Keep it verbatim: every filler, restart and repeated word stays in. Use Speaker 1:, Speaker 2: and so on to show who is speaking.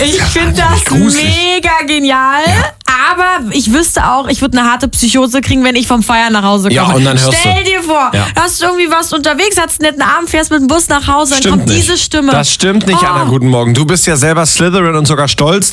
Speaker 1: Ich finde das gruselig. Mega genial. Ja. Aber ich wüsste auch, ich würde eine harte Psychose kriegen, wenn ich vom Feiern nach Hause komme.
Speaker 2: Ja, und dann hörst
Speaker 1: Stell
Speaker 2: du.
Speaker 1: dir vor,
Speaker 2: ja.
Speaker 1: hast du irgendwie was unterwegs, hast einen netten Abend, fährst mit dem Bus nach Hause,
Speaker 2: stimmt
Speaker 1: dann kommt
Speaker 2: nicht.
Speaker 1: diese Stimme.
Speaker 2: Das stimmt nicht,
Speaker 1: oh.
Speaker 2: Anna, guten Morgen. Du bist ja selber Slytherin und sogar stolz